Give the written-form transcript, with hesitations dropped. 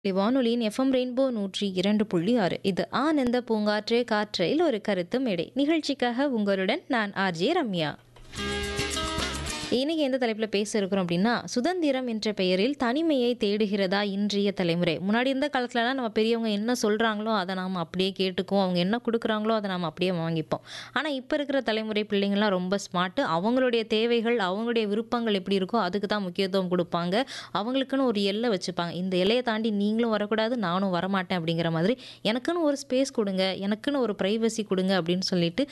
வானொலியின் FM rainbow 102.6. இது ஆனந்த பூங்காற்றே காற்றையில் ஒரு கருத்து மேடை நிகழ்ச்சிக்காக உங்களுடன் நான் ஆர்ஜே ரம்யா. இன்னைக்கு எந்த தலைப்பில் பேச இருக்கிறோம் அப்படின்னா, சுதந்திரம் என்ற பெயரில் தனிமையை தேடுகிறதா இன்றைய தலைமுறை. முன்னாடி இருந்த காலத்துலலாம் நம்ம பெரியவங்க என்ன சொல்கிறாங்களோ அதை நாம் அப்படியே கேட்டுக்குவோம், அவங்க என்ன கொடுக்குறாங்களோ அதை நாம் அப்படியே வாங்கிப்போம். ஆனால் இப்போ இருக்கிற தலைமுறை பிள்ளைங்கள்லாம் ரொம்ப ஸ்மார்ட்டு. அவங்களுடைய தேவைகள், அவங்களுடைய விருப்பங்கள் எப்படி இருக்கோ அதுக்கு தான் முக்கியத்துவம் கொடுப்பாங்க. அவங்களுக்குன்னு ஒரு எல்லை வச்சுப்பாங்க. இந்த எல்லையை தாண்டி நீங்களும் வரக்கூடாது, நானும் வரமாட்டேன் அப்படிங்கிற மாதிரி. எனக்குன்னு ஒரு ஸ்பேஸ் கொடுங்க, எனக்குன்னு ஒரு ப்ரைவசி கொடுங்க அப்படின்னு சொல்லிட்டு